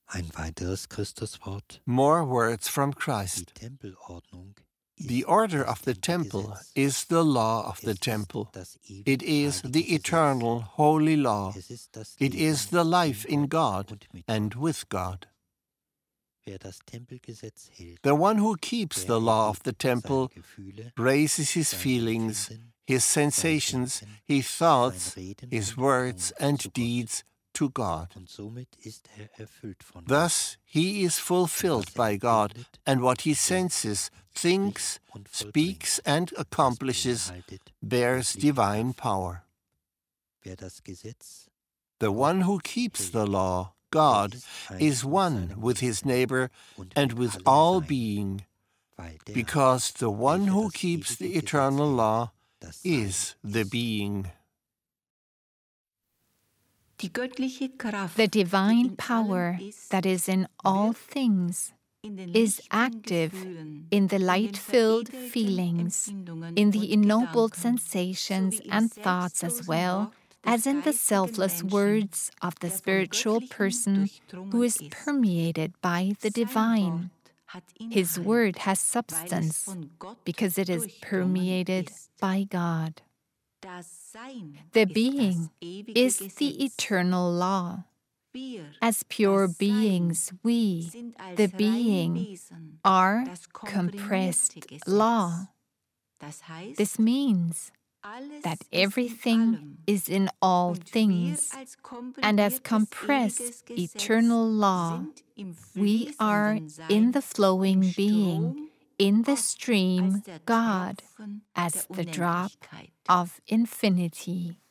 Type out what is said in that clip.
Ein weiteres Christuswort, More words from die Christ. Tempelordnung The ist order das of the temple Tempelgesetz. is the law of Es the ist temple. das It ewig is heilige the Gesetz. eternal, holy law. Es ist das It Leben is the life in Gott God und mit and Gott. with God. Wer das Tempelgesetz hält, The one who keeps der the law of erhebt the seine temple Gefühle, raises his sein feelings, Empfinden, his sein sensations, Denken, his sein thoughts, Reden his und words Tun and zu Gott. deeds to God. Und somit ist er erfüllt von Gott. Thus he is fulfilled by God, empfindet, and what he denkt, senses, thinks, spricht und speaks, vollbringt, and das accomplishes beinhaltet bears göttliche divine Kraft. power. Wer das Gesetz, The Gott one who keeps the law, God, is one with his neighbor und and mit with allem all Sein, being, weil der, because the one welcher who das keeps the ewige eternal Gesetz law hält, das Sein is the ist. being. Die göttliche Kraft, The die divine in power allem ist, that is in all wird things in den is lichten active Gefühlen, in the in den light-filled veredelten feelings, Empfindungen in the und ennobled Gedanken, sensations sowie im and thoughts as selbstlosen well Wort des as in the geistigen selfless Menschen, words of the der vom spiritual Göttlichen person who durchdrungen is ist. permeated by the Sein divine. Wort hat His Inhalt, word has weil es substance von Gott because it is durchdrungen permeated ist. by God. Das Sein The ist being das ewige is Gesetz. the eternal law. Wir, As pure das Sein, beings, we, sind als the reine being, Wesen are das compressed komprimierte Gesetz. law. Das heißt, This means alles that ist in everything allem. is in all Und wir things, als and as komprimiertes compressed ewiges Gesetz eternal law, sind im we are fließenden Sein, in the flowing im being, Strom in the Gott stream als der God, Tropfen as der the drop Unendlichkeit. of infinity.